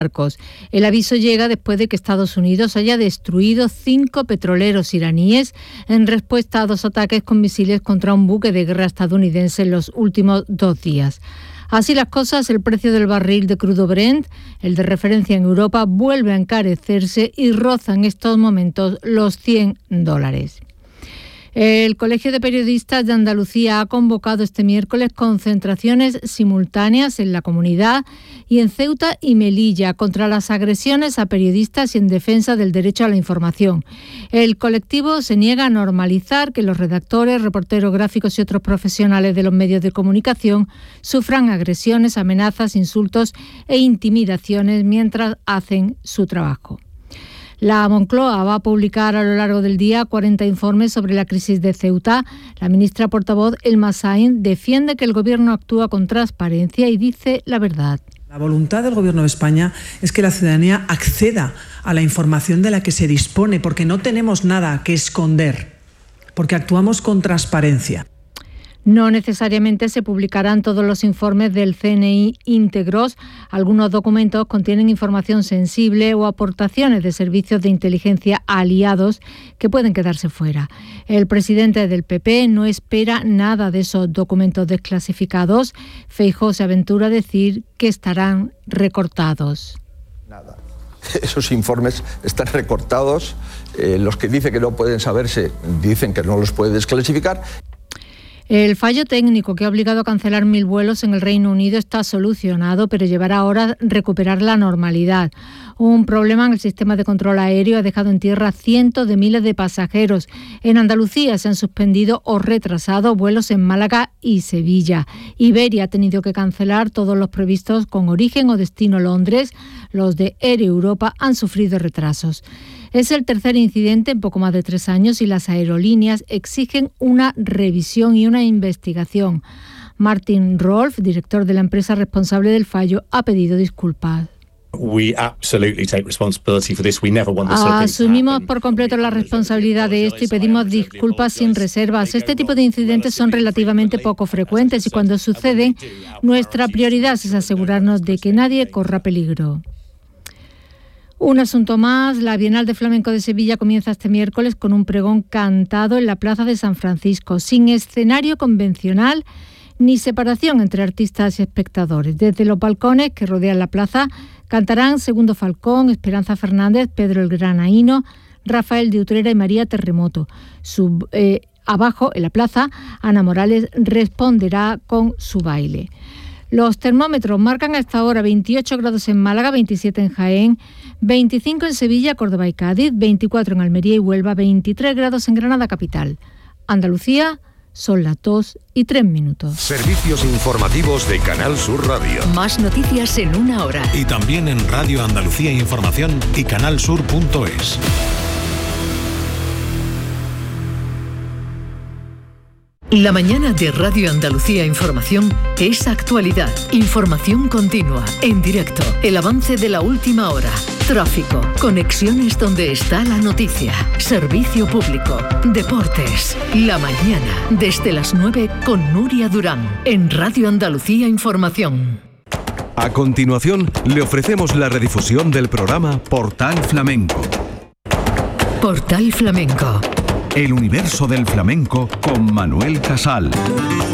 barcos. El aviso llega después de que Estados Unidos haya destruido 5 petroleros iraníes en respuesta a 2 ataques con misiles contra un buque de guerra estadounidense en los últimos 2 días. Así las cosas, el precio del barril de crudo Brent, el de referencia en Europa, vuelve a encarecerse y roza en estos momentos los $100. El Colegio de Periodistas de Andalucía ha convocado este miércoles concentraciones simultáneas en la comunidad y en Ceuta y Melilla contra las agresiones a periodistas y en defensa del derecho a la información. El colectivo se niega a normalizar que los redactores, reporteros gráficos y otros profesionales de los medios de comunicación sufran agresiones, amenazas, insultos e intimidaciones mientras hacen su trabajo. La Moncloa va a publicar a lo largo del día 40 informes sobre la crisis de Ceuta. La ministra portavoz, Elma Sainz, defiende que el Gobierno actúa con transparencia y dice la verdad. La voluntad del Gobierno de España es que la ciudadanía acceda a la información de la que se dispone, porque no tenemos nada que esconder, porque actuamos con transparencia. No necesariamente se publicarán todos los informes del CNI íntegros. Algunos documentos contienen información sensible o aportaciones de servicios de inteligencia aliados que pueden quedarse fuera. El presidente del PP no espera nada de esos documentos desclasificados. Feijóo se aventura a decir que estarán recortados. Nada. Esos informes están recortados. Los que dicen que no pueden saberse dicen que no los puede desclasificar. El fallo técnico que ha obligado a cancelar 1.000 vuelos en el Reino Unido está solucionado, pero llevará horas recuperar la normalidad. Un problema en el sistema de control aéreo ha dejado en tierra cientos de miles de pasajeros. En Andalucía se han suspendido o retrasado vuelos en Málaga y Sevilla. Iberia ha tenido que cancelar todos los previstos con origen o destino Londres. Los de Air Europa han sufrido retrasos. Es el tercer incidente en poco más de 3 años y las aerolíneas exigen una revisión y una investigación. Martin Rolf, director de la empresa responsable del fallo, ha pedido disculpas. Asumimos por completo la responsabilidad de esto y pedimos disculpas sin reservas. Este tipo de incidentes son relativamente poco frecuentes y cuando suceden, nuestra prioridad es asegurarnos de que nadie corra peligro. Un asunto más, la Bienal de Flamenco de Sevilla comienza este miércoles con un pregón cantado en la Plaza de San Francisco, sin escenario convencional ni separación entre artistas y espectadores. Desde los balcones que rodean la plaza cantarán Segundo Falcón, Esperanza Fernández, Pedro el Granaíno, Rafael de Utrera y María Terremoto. Abajo, en la plaza, Ana Morales responderá con su baile. Los termómetros marcan a esta hora 28 grados en Málaga, 27 en Jaén, 25 en Sevilla, Córdoba y Cádiz, 24 en Almería y Huelva, 23 grados en Granada capital. Andalucía, son las 2:03. Servicios informativos de Canal Sur Radio. Más noticias en 1 hora. Y también en Radio Andalucía Información y canalsur.es. La mañana de Radio Andalucía Información es actualidad, información continua, en directo, el avance de la última hora, tráfico, conexiones donde está la noticia, servicio público, deportes. La mañana, desde las 9 con Nuria Durán, en Radio Andalucía Información. A continuación, le ofrecemos la redifusión del programa Portal Flamenco. Portal Flamenco. El universo del flamenco con Manuel Casal.